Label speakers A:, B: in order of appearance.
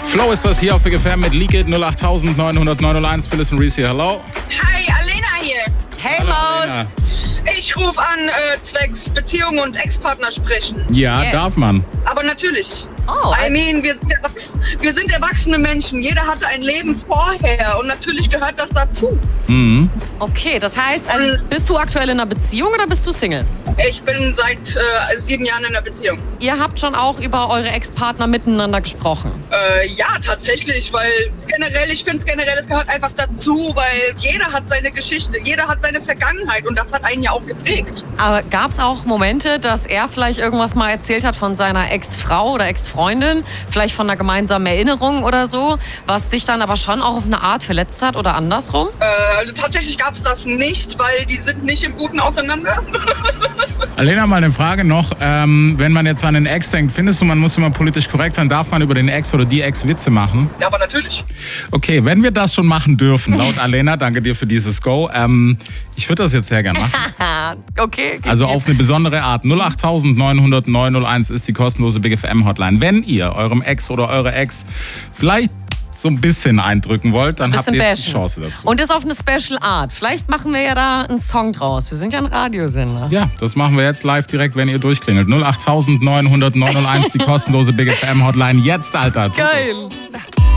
A: Flo ist das hier auf Big FM mit Leak It 08900 Phyllis und Reese hier. Hallo.
B: Hi, Alena hier.
C: Hey
A: Hallo,
C: Maus.
A: Alena.
B: Ich rufe an zwecks Beziehung und Ex-Partner sprechen.
A: Ja,
C: Yes.
A: darf man.
B: Aber natürlich.
C: Oh,
B: I mean, wir sind erwachsene Menschen. Jeder hatte ein Leben vorher und natürlich gehört das dazu.
A: Mhm.
C: okay, das heißt, also, bist du aktuell in einer Beziehung oder bist du Single?
B: Ich bin seit 7 Jahren in einer Beziehung.
C: Ihr habt schon auch über eure Ex-Partner miteinander gesprochen.
B: Ja, tatsächlich, weil ich finde es generell, es gehört einfach dazu, weil jeder hat seine Geschichte, jeder hat seine Vergangenheit und das hat einen ja auch geprägt.
C: Aber gab es auch Momente, dass er vielleicht irgendwas mal erzählt hat von seiner Ex-Frau oder Ex-Freundin, vielleicht von einer gemeinsamen Erinnerung oder so, was dich dann aber schon auch auf eine Art verletzt hat oder andersrum?
B: Also tatsächlich gab es das nicht, weil die sind nicht im Guten auseinander.
A: Alena, mal eine Frage noch. Wenn man jetzt an den Ex denkt, findest du, man muss immer politisch korrekt sein? Darf man über den Ex oder die Ex Witze machen?
B: Ja, aber natürlich.
A: Okay, wenn wir das schon machen dürfen, laut Alena, danke dir für dieses Go. Ich würde das jetzt sehr gerne machen.
C: Okay.
A: Also auf eine besondere Art. 08900 901 ist die kostenlose Big FM Hotline. Wenn ihr eurem Ex oder eure Ex vielleicht so ein bisschen eindrücken wollt, dann habt ihr jetzt die Chance dazu.
C: Und das auf eine Special Art. Vielleicht machen wir ja da einen Song draus. Wir sind ja ein Radiosender.
A: Ja, das machen wir jetzt live direkt, wenn ihr durchklingelt. 08900 901, die kostenlose Big FM Hotline. Jetzt, Alter. Tut es.
C: Geil.